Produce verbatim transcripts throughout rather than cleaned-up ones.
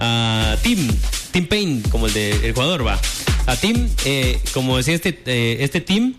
a Tim, Tim Payne, como el de el jugador, va. A Tim, eh, como decía este, eh, este Tim,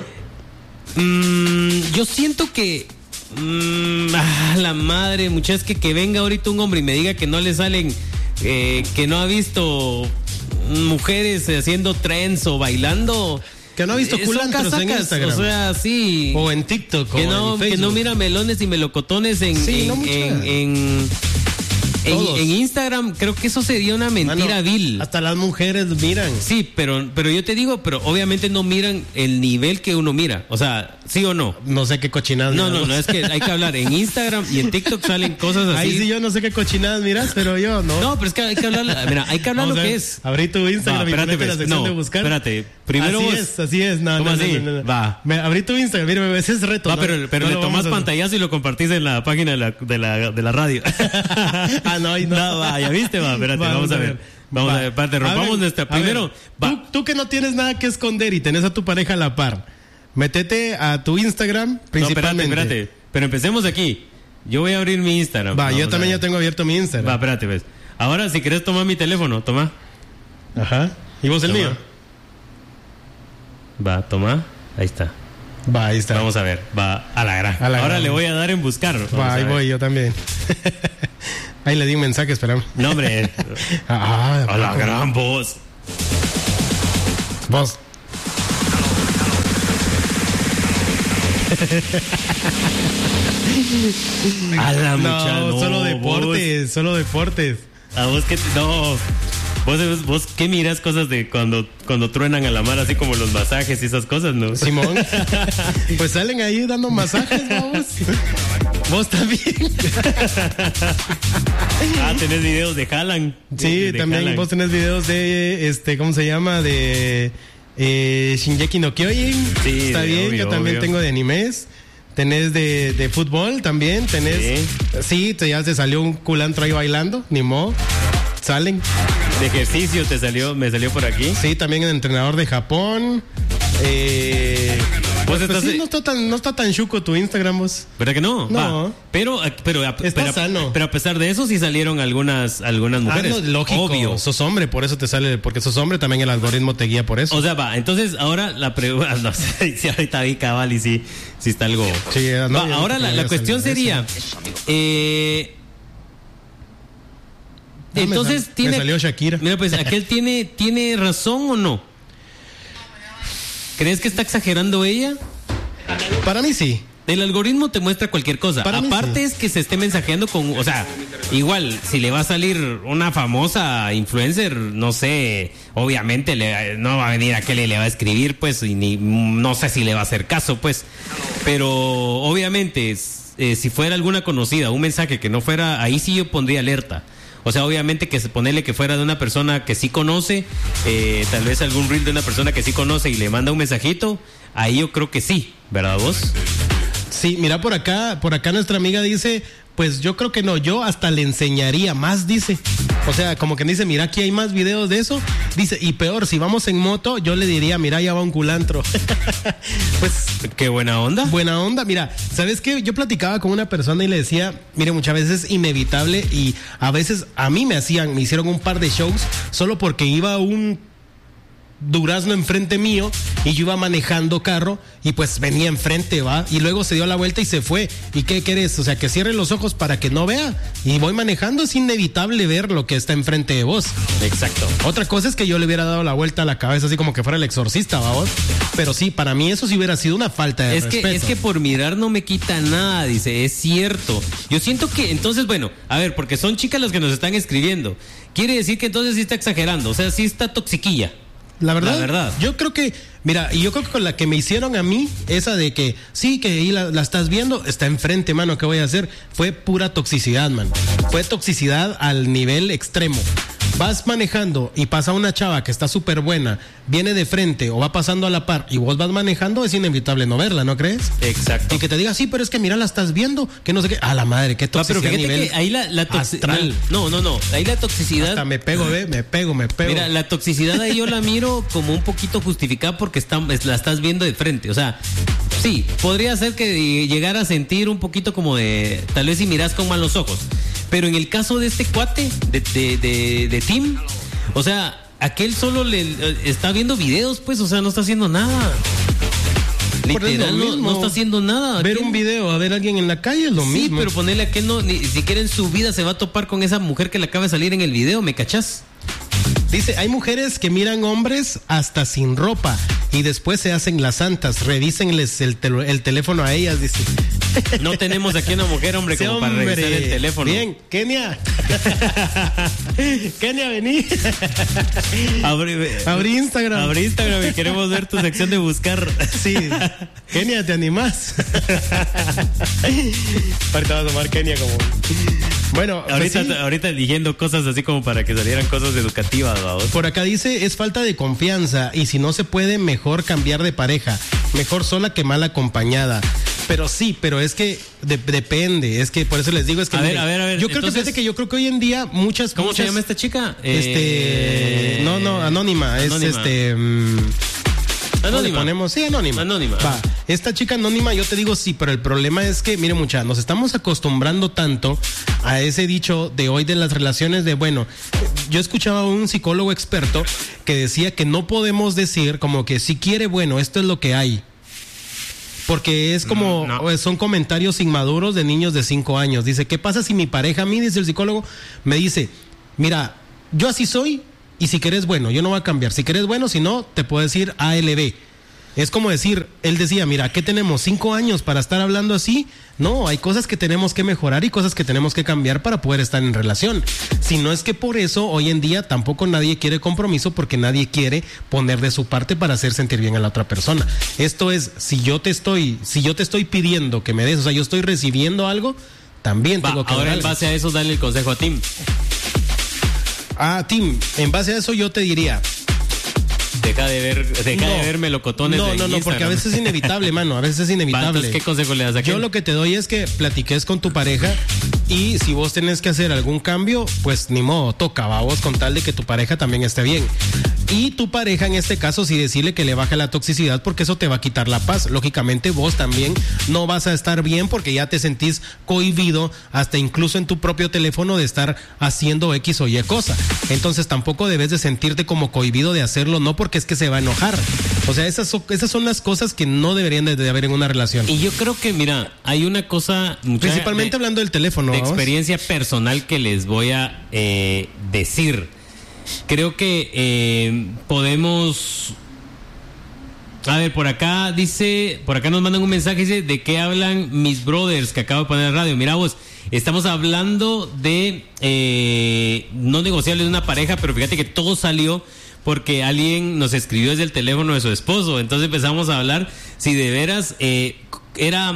mmm, yo siento que, mmm, ah, la madre, muchachos, que, que venga ahorita un hombre y me diga que no le salen, eh, que no ha visto mujeres haciendo trends o bailando. Que no ha visto culantros en Instagram. O sea, sí. O en TikTok. Que, o no, en Facebook. que no mira melones y melocotones en, sí, en, no en, en, en, en Instagram. Creo que eso sería una mentira Mano, vil. Hasta las mujeres miran. Sí, pero, pero yo te digo, pero obviamente no miran el nivel que uno mira. O sea, ¿sí o no? No sé qué cochinadas. No, miramos. no, no, es que hay que hablar. En Instagram y en TikTok salen cosas así. Ahí sí yo no sé qué cochinadas miras, pero yo no. No, pero es que hay que hablar. Mira, hay que hablar Vamos lo a ver, que es. Abrí tu Instagram Va, y espérate, ponete la ves. sección No, de buscar. espérate. Primero así vos. es, así es. No, ¿Cómo no, así? no, no, no. Va. Me, abrí tu Instagram, mira, ese es reto. Va, ¿no? pero, pero no le lo tomás vamos a- pantallazo y lo compartís en la página de la, de la, de la radio. Ah, no, ahí no. No, va, ya viste, va, espérate, Va, vamos a ver. Vamos Va. a ver, espérate, rompamos ver, nuestra. a Primero, ver, va. Tú, tú que no tienes nada que esconder y tenés a tu pareja a la par, métete a tu Instagram No, espérate, principalmente. espérate. Pero empecemos aquí. Yo voy a abrir mi Instagram. Va, Vamos yo a también ver. ya tengo abierto mi Va, Instagram. espérate, ves. Ahora, si querés tomar mi teléfono, toma. Ajá. ¿Y vos el Toma. mío? Va, toma. Ahí está. Va, ahí está. Vamos a ver. Va a la gran. A la Ahora gran. le voy a dar en buscar. Vamos Va, a ahí ver. voy yo también. Ahí le di un mensaje, esperamos. No, hombre. Ah, A la gran voz. Vos. A la mucha, No, no, solo vos. deportes, solo deportes. A vos que no. Vos, vos qué miras cosas de cuando, cuando truenan a la mar, así como los masajes y esas cosas, ¿no? Simón. Pues salen ahí dando masajes, vamos. Vos también. Ah, tenés videos de Haaland. Sí, De- de también Haaland. vos tenés videos de, este, ¿cómo se llama? De eh, Shingeki no Kyojin. Sí, Está de- bien, obvio, yo también obvio. tengo de animes. Tenés de, de fútbol también, tenés... Sí, te, ya te salió un culantro ahí bailando, ni modo. Salen. De ejercicio te salió, me salió por aquí. Sí, también el entrenador de Japón. Eh, Vos pues estás sí, de- no está tan, no está tan chuco tu Instagram, vos. ¿Verdad que no? No. Va. Pero, pero, Está pero, sano. pero a pesar de eso sí salieron algunas, algunas mujeres. Ah, no, lógico. Obvio. Sos hombre, por eso te sale, porque sos hombre, también el algoritmo te guía por eso. O sea, va, entonces ahora la pregunta, no sé si ahorita vi cabal y si, si está algo. Sí, no, Va, yo ahora no la, te la voy a cuestión salir de sería, eh, Ah, me entonces sal- me tiene, salió Shakira. Mira, pues aquel tiene, tiene razón o no. ¿Crees que está exagerando ella? Para mí sí. El algoritmo te muestra cualquier cosa. Para mí Aparte sí. es que se esté mensajeando con, o sea, igual, si le va a salir una famosa influencer, no sé, obviamente le, no va a venir aquel y le va a escribir, pues, y ni, no sé si le va a hacer caso, pues. Pero obviamente, eh, si fuera alguna conocida, un mensaje que no fuera, ahí sí yo pondría alerta. O sea, obviamente que se ponerle que fuera de una persona que sí conoce, eh, tal vez algún reel de una persona que sí conoce y le manda un mensajito, ahí yo creo que sí, ¿verdad vos? Sí, mira por acá, por acá nuestra amiga dice, pues yo creo que no, yo hasta le enseñaría más, dice. O sea, como que dice, mira, aquí hay más videos de eso. Dice, y peor, si vamos en moto, yo le diría, mira, ya va un culantro. Pues, qué buena onda. Buena onda, mira, ¿sabes qué? Yo platicaba con una persona y le decía, mire, muchas veces es inevitable y a veces a mí me hacían, me hicieron un par de shows solo porque iba un durazno enfrente mío y yo iba manejando carro y pues venía enfrente, va, y luego se dio la vuelta y se fue. ¿Y qué querés? O sea, que cierre los ojos para que no vea. Y voy manejando, es inevitable ver lo que está enfrente de vos. Exacto. Otra cosa es que yo le hubiera dado la vuelta a la cabeza así como que fuera el exorcista, va vos. Pero sí, para mí eso sí hubiera sido una falta de Es que, respeto. es que por mirar no me quita nada, dice, es cierto. Yo siento que, entonces, bueno, a ver, porque son chicas las que nos están escribiendo. Quiere decir que entonces sí está exagerando, o sea, sí está toxiquilla. La verdad, La verdad. yo creo que, mira, y yo creo que con la que me hicieron a mí, esa de que sí, que ahí la, la estás viendo, está enfrente, mano, ¿qué voy a hacer? Fue pura toxicidad, man. Fue toxicidad al nivel extremo. Vas manejando y pasa una chava que está súper buena, viene de frente o va pasando a la par y vos vas manejando, es inevitable no verla, ¿no crees? Exacto. Y que te diga, sí, pero es que mira, la estás viendo, que no sé qué. A la madre, qué Va, pero toxicidad a fíjate nivel que ahí la, la toxicidad. astral. No, no, no. Ahí la toxicidad. Hasta me pego, ve, me pego, me pego. Mira, la toxicidad ahí yo la miro como un poquito justificada porque está, es- la estás viendo de frente. O sea, sí, podría ser que llegara a sentir un poquito como de, tal vez si miras con malos ojos. Pero en el caso de este cuate, de, de, de, de Tim, o sea, aquel solo le está viendo videos, pues, o sea, no está haciendo nada. Literal, no, no está haciendo nada. Ver un video, a ver a alguien en la calle es lo sí, mismo. Sí, pero ponerle a que no, ni siquiera en su vida se va a topar con esa mujer que le acaba de salir en el video, ¿me cachás? Dice, hay mujeres que miran hombres hasta sin ropa y después se hacen las santas. Revísenles el, tel- el teléfono a ellas, dice. No tenemos aquí una mujer, hombre, sí, como hombre, para revisar el teléfono. Bien, Kenia. Kenia, vení. Abrí, abrí Instagram. Abrí Instagram y queremos ver tu sección de buscar. Sí. Kenia, ¿te animás? Ahorita vas a tomar Kenia como... Bueno, ahorita, pues sí. ahorita eligiendo cosas así como para que salieran cosas educativas, ¿vamos? Por acá dice, es falta de confianza y si no se puede, mejor cambiar de pareja. Mejor sola que mal acompañada. Pero sí, pero es que de, depende, es que por eso les digo, es que... A mire, ver, a ver, a ver. Yo creo entonces, que, que yo creo que hoy en día muchas... ¿Cómo muchas, se llama esta chica? Este... Eh, no, no, anónima, anónima. es este... Um, Anónima. Ponemos? Sí, anónima. Anónima. Va. Esta chica anónima, yo te digo sí, pero el problema es que, mire, mucha, nos estamos acostumbrando tanto a ese dicho de hoy de las relaciones de, bueno, yo escuchaba a un psicólogo experto que decía que no podemos decir como que si quiere, bueno, esto es lo que hay. Porque es como, no, no. son comentarios inmaduros de niños de cinco años. Dice, ¿qué pasa si mi pareja, a mí, dice el psicólogo, me dice, mira, yo así soy, y si querés, bueno, yo no voy a cambiar. Si querés, bueno, si no, te puedo decir A L B. Es como decir, él decía, mira, ¿qué tenemos? ¿Cinco años para estar hablando así? No, hay cosas que tenemos que mejorar y cosas que tenemos que cambiar para poder estar en relación. Si no es que por eso, hoy en día, tampoco nadie quiere compromiso porque nadie quiere poner de su parte para hacer sentir bien a la otra persona. Esto es, si yo te estoy, si yo te estoy pidiendo que me des, o sea, yo estoy recibiendo algo, también Va, tengo que ahora dar en algo. base a eso, dale el consejo a Tim. Ah, Tim, en base a eso yo te diría... Deja de ver, deja no, de ver melocotones. No, en no, no, Instagram. porque a veces es inevitable, mano, a veces es inevitable. Entonces, ¿qué consejo le das a Yo lo que te doy es que platiques con tu pareja y si vos tenés que hacer algún cambio, pues ni modo, toca, va vos con tal de que tu pareja también esté bien. Y tu pareja en este caso sí decirle que le baje la toxicidad porque eso te va a quitar la paz. Lógicamente vos también no vas a estar bien porque ya te sentís cohibido hasta incluso en tu propio teléfono de estar haciendo X o Y cosa. Entonces tampoco debes de sentirte como cohibido de hacerlo, no porque es que se va a enojar. O sea, esas son, esas son las cosas que no deberían de, de haber en una relación. Y yo creo que, mira, hay una cosa... Principalmente de, hablando del teléfono. De ¿vamos? experiencia personal que les voy a eh, decir. Creo que eh, podemos... A ver, por acá dice... Por acá nos mandan un mensaje, dice, ¿de qué hablan mis brothers que acabo de poner en la radio? Mira vos, estamos hablando de eh, no negociables de una pareja, pero fíjate que todo salió... porque alguien nos escribió desde el teléfono de su esposo. Entonces empezamos a hablar si de veras eh, era,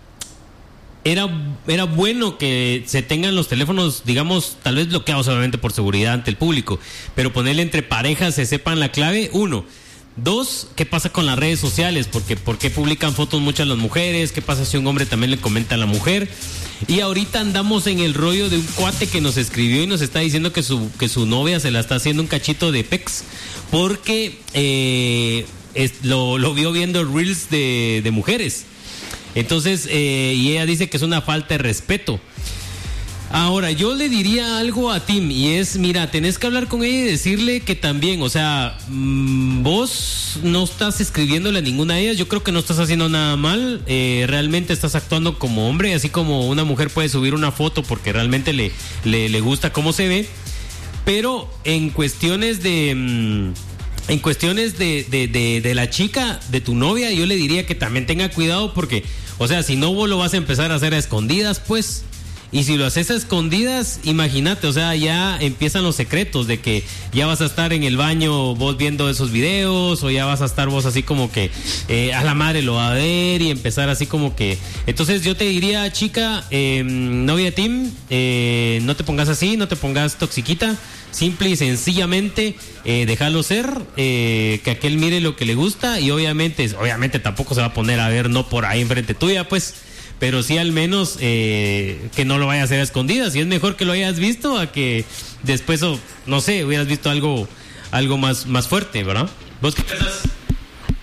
era, era bueno que se tengan los teléfonos, digamos, tal vez bloqueados obviamente por seguridad ante el público, pero ponerle entre parejas se sepan la clave, uno. Dos, ¿qué pasa con las redes sociales? Porque ¿por qué publican fotos muchas las mujeres? ¿Qué pasa si un hombre también le comenta a la mujer? Y ahorita andamos en el rollo de un cuate que nos escribió y nos está diciendo que su, que su novia se la está haciendo un cachito de pex porque eh, es, lo, lo vio viendo reels de, de mujeres. Entonces, eh, y ella dice que es una falta de respeto. Ahora, yo le diría algo a Tim y es, mira, tenés que hablar con ella y decirle que también, o sea, mmm, vos no estás escribiéndole a ninguna de ellas, yo creo que no estás haciendo nada mal, eh, realmente estás actuando como hombre, así como una mujer puede subir una foto porque realmente le, le, le gusta cómo se ve, pero en cuestiones de... Mmm, en cuestiones de, de, de, de la chica, de tu novia, yo le diría que también tenga cuidado porque, o sea, si no vos lo vas a empezar a hacer a escondidas, pues... Y si lo haces a escondidas, imagínate, o sea, ya empiezan los secretos de que ya vas a estar en el baño vos viendo esos videos o ya vas a estar vos así como que eh, a la madre lo va a ver y empezar así como que... Entonces yo te diría, chica, eh, novia Tim, eh, no te pongas así, no te pongas toxiquita, simple y sencillamente eh, déjalo ser, eh, que aquel mire lo que le gusta y obviamente, obviamente tampoco se va a poner a ver no por ahí enfrente tuya, pues... Pero sí al menos eh, que no lo vayas a hacer a escondidas. Y es mejor que lo hayas visto a que después, o, no sé, hubieras visto algo algo más, más fuerte, ¿verdad? ¿Vos qué pensás? Pues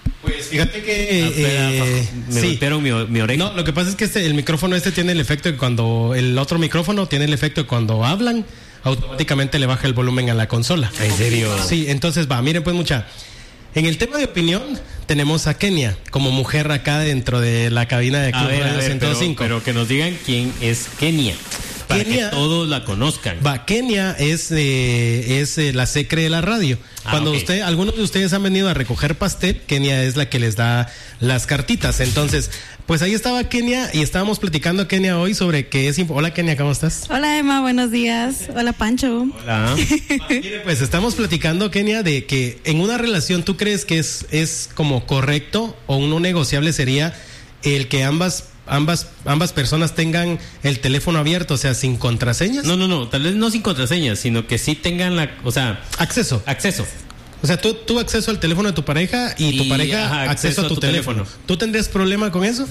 Pues fíjate que... Ah, espera, eh, me sí. golpearon mi, mi oreja. No, lo que pasa es que este, el micrófono este tiene el efecto de cuando... El otro micrófono tiene el efecto de cuando hablan, automáticamente le baja el volumen a la consola. ¿En serio? Sí, entonces va, miren pues mucha... En el tema de opinión, tenemos a Kenia como mujer acá dentro de la cabina de Club A ver, a Radio ver, ciento pero, cinco. pero que nos digan quién es Kenia. Para Kenia- que todos la conozcan. Va, Kenia es, eh, es eh, la secre de la radio. Ah, Cuando ok. usted, algunos de ustedes han venido a recoger pastel, Kenia es la que les da las cartitas. Entonces, pues ahí estaba Kenia y estábamos platicando Kenia hoy sobre que es... imp- Hola Kenia, ¿cómo estás? Hola Emma, buenos días. Hola Pancho. Hola. Mire, pues estamos platicando, Kenia, de que en una relación tú crees que es, es como correcto o un no negociable sería el que ambas ambas ambas personas tengan el teléfono abierto, o sea, sin contraseñas. No, no, no, tal vez no sin contraseñas, sino que sí tengan la, o sea, Acceso. acceso. O sea, tú, tú acceso al teléfono de tu pareja y, tu Y, pareja ajá, acceso, a tu, teléfono. teléfono. ¿Tú tendrías problema con eso?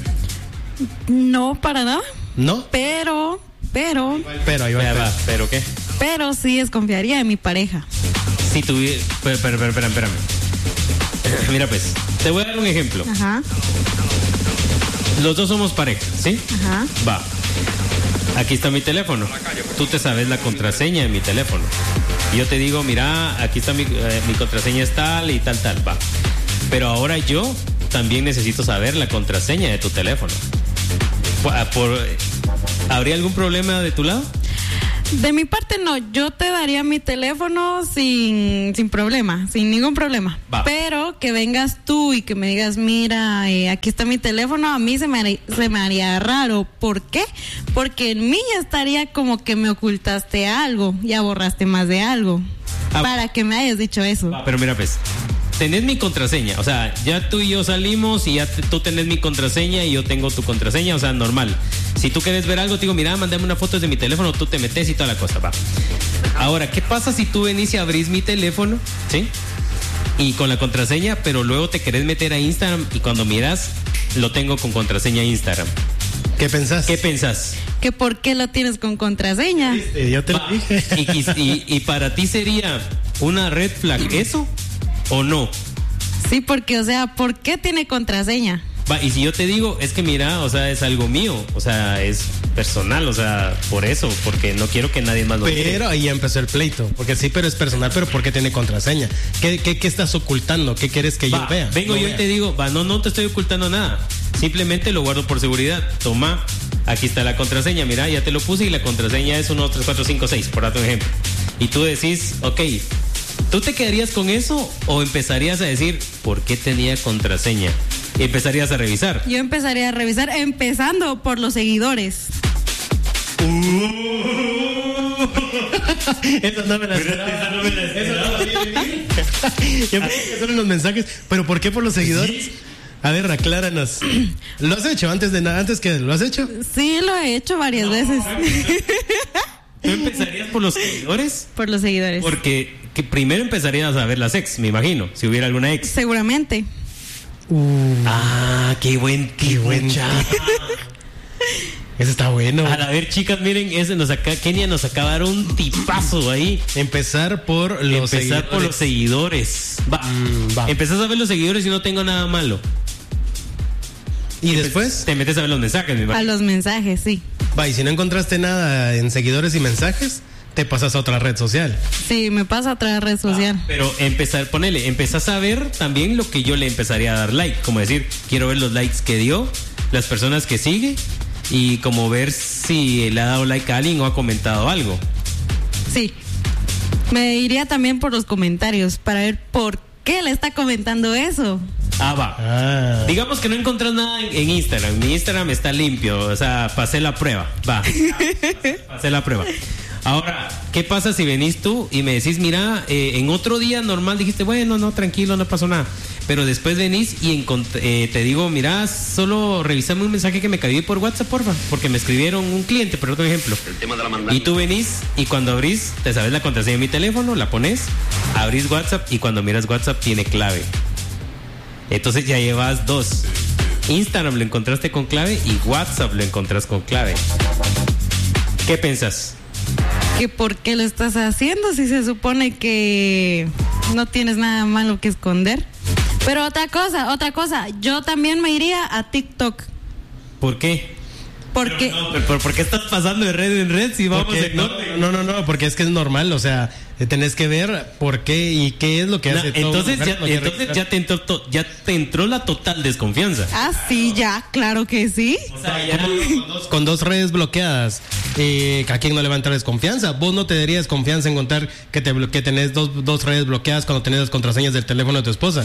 No, para nada. ¿No? Pero, pero, Pero ahí va. Ya el va, pero. ¿pero qué? pero sí desconfiaría de mi pareja. Si tuviera... Espera, espera, espera, espérame. Mira pues, te voy a dar un ejemplo. Ajá, Los dos somos pareja, ¿sí? ajá. Va. Aquí está mi teléfono. Tú te sabes la contraseña de mi teléfono. Y yo te digo, mira, aquí está mi, eh, mi contraseña es tal y tal, tal, va. Pero ahora yo también necesito saber la contraseña de tu teléfono. Por, por- ¿Habría algún problema de tu lado? De mi parte no, yo te daría mi teléfono sin, sin problema, sin ningún problema. Va. Pero que vengas tú y que me digas, mira, eh, aquí está mi teléfono, a mí se me, haría, se me haría raro. ¿Por qué? Porque en mí ya estaría como que me ocultaste algo, ya borraste más de algo. Ah. Para que me hayas dicho eso. Va, pero mira pues, tenés mi contraseña, o sea, ya tú y yo salimos y ya te- tú tenés mi contraseña y yo tengo tu contraseña, o sea, normal. Si tú quieres ver algo, te digo, mira, mandame una foto desde mi teléfono, tú te metes y toda la cosa, va. Ahora, ¿qué pasa si tú venís y abrís mi teléfono, sí? Y con la contraseña, pero luego te querés meter a Instagram y cuando miras, lo tengo con contraseña Instagram. ¿Qué pensás? ¿Qué pensás? ¿Que por qué lo tienes con contraseña? Eh, yo te lo Va, dije. y, quis- y- y para ti sería una red flag eso o no? Sí, porque, o sea, ¿por qué tiene contraseña? Va, y si yo te digo, es que mira, o sea, es algo mío, o sea, es personal, o sea, por eso, porque no quiero que nadie más lo mire. Pero ahí empezó el pleito. Porque sí, pero es personal, pero ¿por qué tiene contraseña? ¿Qué, qué, qué estás ocultando? ¿Qué quieres que Va, yo vea? vengo No yo vea. y te digo, va, no, no te estoy ocultando nada, simplemente lo guardo por seguridad. Toma, aquí está la contraseña, mira, ya te lo puse y la contraseña es uno, dos, tres, cuatro, cinco, seis, por darte un ejemplo. Y tú decís, ok, ¿tú te quedarías con eso o empezarías a decir, ¿por qué tenía contraseña? Y empezarías a revisar. Yo empezaría a revisar, empezando por los seguidores. Eso no me la esperaba. Yo pensé que son los mensajes. ¿Pero por qué por los seguidores? A ver, acláranos. ¿Lo has hecho antes de nada? ¿Antes que lo has hecho? Sí, lo he hecho varias veces. ¿Tú empezarías por los seguidores? Por los seguidores. Porque que primero empezarías a ver las ex, me imagino, si hubiera alguna ex. Seguramente. Ah, qué buen, qué buen Eso está bueno. A ver, chicas, miren, ese nos acá, Kenia nos acaba de dar un tipazo ahí. Empezar por los Empezar por los seguidores. Va. Mm, va. Empezás a ver los seguidores y no tengo nada malo. Y después, Te metes a ver los mensajes, me A imagino. los mensajes, sí. va, y si no encontraste nada en seguidores y mensajes, te pasas a otra red social. Sí, me pasa a otra red social. Pero empezar, ponele, empezás a ver también lo que yo le empezaría a dar like. Como decir, quiero ver los likes que dio, las personas que sigue y como ver si le ha dado like a alguien o ha comentado algo. Sí. Me iría también por los comentarios para ver por qué le está comentando eso. Ah, va. Ah. Digamos que no encontrás nada en, en Instagram. Mi Instagram está limpio. O sea, pasé la prueba. Va. Pasé la prueba. Ahora, ¿qué pasa si venís tú y me decís, mira, eh, en otro día normal dijiste, bueno, no, tranquilo, no pasó nada. Pero después venís y encont- eh, te digo, mira, solo revisame un mensaje que me cayó por WhatsApp, porfa. Porque me escribieron un cliente, por otro ejemplo. El tema de la mandanga. Y tú venís y cuando abrís, te sabes la contraseña de mi teléfono, la pones, abrís WhatsApp y cuando miras WhatsApp tiene clave. Entonces ya llevas dos. Instagram lo encontraste con clave y WhatsApp lo encontrás con clave. ¿Qué pensás? ¿Que por qué lo estás haciendo si se supone que no tienes nada malo que esconder? Pero otra cosa, otra cosa, yo también me iría a TikTok. ¿Por qué? Porque... No, no, pero ¿por qué estás pasando de red en red si vamos Porque, en no, orden? no, no, no, porque es que es normal, o sea, tenés que ver por qué y qué es lo que No, hace todo entonces mujer, ya, lo que entonces registra. ya te entró to- ya te entró la total desconfianza. Ah, sí, ya, claro que sí. O sea, ya Con dos, con dos redes bloqueadas, eh, ¿a quién no le va a entrar desconfianza? Vos no te darías confianza en contar que, te, blo- que tenés dos, dos redes bloqueadas cuando tenés las contraseñas del teléfono de tu esposa.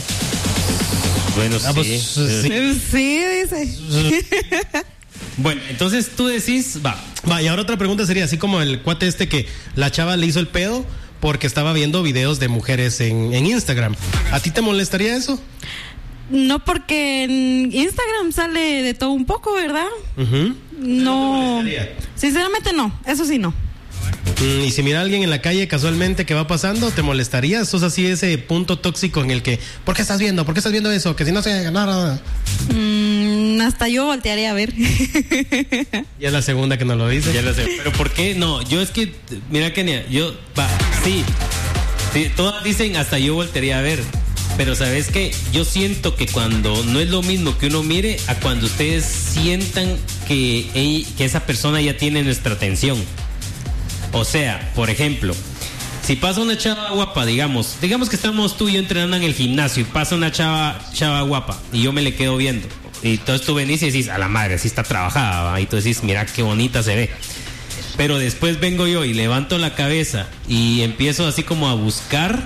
bueno, Ah, pues, sí. sí. Sí, dice. Bueno, entonces tú decís, va, Va, y ahora otra pregunta sería, así como el cuate este que la chava le hizo el pedo porque estaba viendo videos de mujeres en, en Instagram. ¿A ti te molestaría eso? No, porque en Instagram sale de todo un poco, ¿verdad? Ujú. No. molestaría? Sinceramente no, eso sí no. Mm, y si mira a alguien en la calle casualmente que va pasando, ¿te molestaría? ¿Sos así ese punto tóxico en el que, ¿por qué estás viendo? ¿Por qué estás viendo eso? Que si no se nada. Mm, hasta yo voltearía a ver. Ya es la segunda que nos lo dice. ya lo sé. Pero ¿por qué? No, yo es que, mira Kenia, yo, va, sí, sí, todas dicen hasta yo voltearía a ver. Pero sabes que yo siento que cuando no es lo mismo que uno mire a cuando ustedes sientan que, ella- que esa persona ya tiene nuestra atención. O sea, por ejemplo, si pasa una chava guapa, digamos, digamos que estamos tú y yo entrenando en el gimnasio y pasa una chava, chava guapa y yo me le quedo viendo. Y entonces tú venís y decís, a la madre, así está trabajada, ¿va? Y tú decís, mira qué bonita se ve. Pero después vengo yo y levanto la cabeza y empiezo así como a buscar.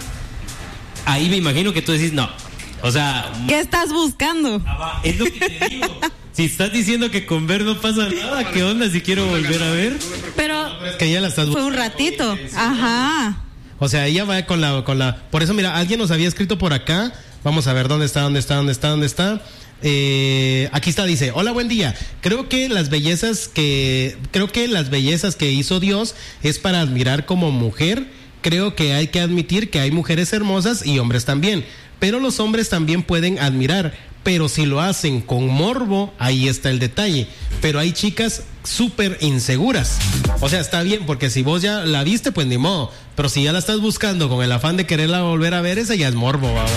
Ahí me imagino que tú decís, no. O sea, ¿Qué estás buscando? es lo que te digo. Si estás diciendo que con ver no pasa nada, ¿qué onda si quiero volver a ver? Pero Es que ella la estás fue un buscando. ratito. Ajá. O sea, ella va con la, con la. Por eso, mira, alguien nos había escrito por acá. Vamos a ver dónde está, dónde está, dónde está, dónde está. Eh, aquí está, dice, hola, buen día. Creo que las bellezas que, creo que las bellezas que hizo Dios es para admirar como mujer. Creo que hay que admitir que hay mujeres hermosas y hombres también. Pero los hombres también pueden admirar. Pero si lo hacen con morbo, ahí está el detalle. Pero hay chicas súper inseguras. O sea, está bien, porque si vos ya la viste, pues ni modo. Pero si ya la estás buscando con el afán de quererla volver a ver, esa ya es morbo, vamos.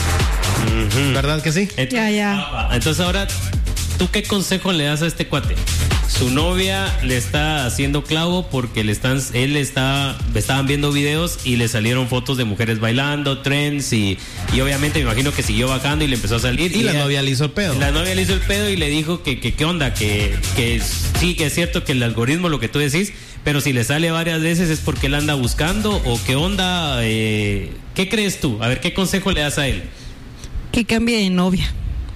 Ujú. ¿Verdad que sí? Entonces, Ya, ya. ah, va. Entonces ahora, ¿tú qué consejo le das a este cuate? Su novia le está haciendo clavo porque le están, él está, estaban viendo videos y le salieron fotos de mujeres bailando, trends y, y obviamente me imagino que siguió bajando y le empezó a salir. Y la ella- novia le hizo el pedo. La novia le hizo el pedo y le dijo que, que qué onda, que, que sí, que es cierto que el algoritmo, lo que tú decís, pero si le sale varias veces es porque él anda buscando o qué onda, eh, ¿qué crees tú? A ver, ¿qué consejo le das a él? Que cambie de novia.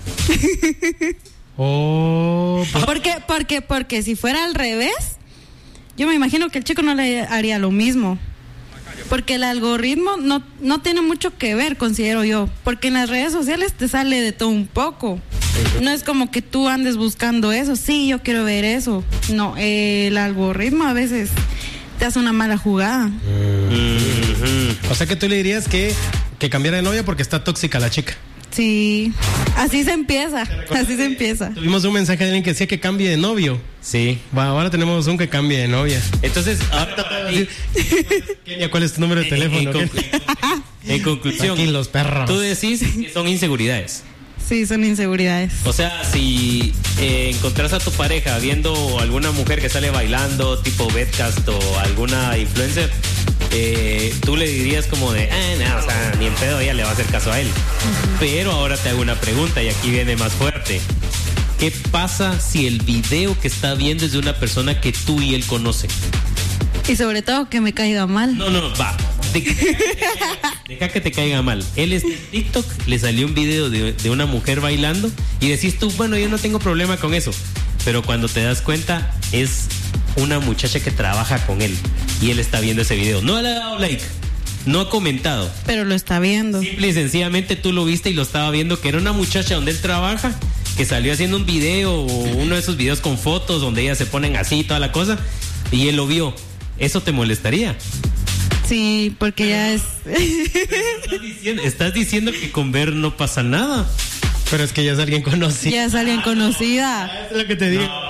Oh, pues, Porque, porque, porque si fuera al revés, yo me imagino que el chico no le haría lo mismo. Porque el algoritmo no, no tiene mucho que ver, considero yo. Porque en las redes sociales te sale de todo un poco. No es como que tú andes buscando eso. Sí, yo quiero ver eso. No, eh, el algoritmo a veces te hace una mala jugada. o sea que tú le dirías que, que cambiara de novia porque está tóxica la chica. Sí, así se empieza. Así se empieza. Tuvimos un mensaje de alguien que decía que cambie de novio. Sí. Va, ahora tenemos un que cambie de novia. Entonces, ahora, y- Kenia, ¿cuál es tu número de teléfono? En, en conclu- en conclusión, Aquí los perros. tú decís que son inseguridades. Sí, son inseguridades. O sea, si eh, encontrás a tu pareja viendo alguna mujer que sale bailando, tipo Betcast o alguna influencer, eh, tú le dirías como de, ah, no, o sea, ni en pedo ella le va a hacer caso a él. Pero ahora te hago una pregunta y aquí viene más fuerte. ¿Qué pasa si el video que está viendo es de una persona que tú y él conocen? Y sobre todo que me caiga mal. No, no, va. De- deja que te caiga mal. Él es en TikTok, le salió un video de, de una mujer bailando y decís tú, bueno, yo no tengo problema con eso. Pero cuando te das cuenta, es una muchacha que trabaja con él y él está viendo ese video. No le ha dado like, no ha comentado. Pero lo está viendo. Simple y sencillamente tú lo viste y lo estaba viendo, que era una muchacha donde él trabaja, que salió haciendo un video o uno de esos videos con fotos donde ellas se ponen así y toda la cosa, y él lo vio. ¿Eso te molestaría? Sí, porque ya es... Estás diciendo, estás diciendo que con ver no pasa nada. Pero es que ya es alguien conocido. ya es alguien conocida. Es lo que te digo. No,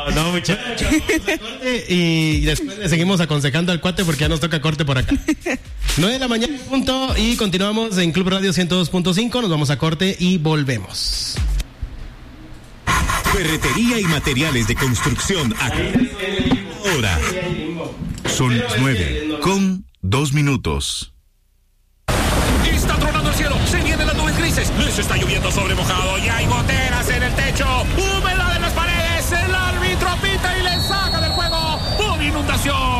no, muchachos. Y después le seguimos aconsejando al cuate porque ya nos toca corte por acá. nueve de la mañana, punto, y continuamos en Club Radio ciento dos punto cinco. Nos vamos a corte y volvemos. Ferretería y materiales de construcción. Ahora son las nueve con dos minutos. Está tronando el cielo, se vienen las nubes grises, les está lloviendo sobre mojado y hay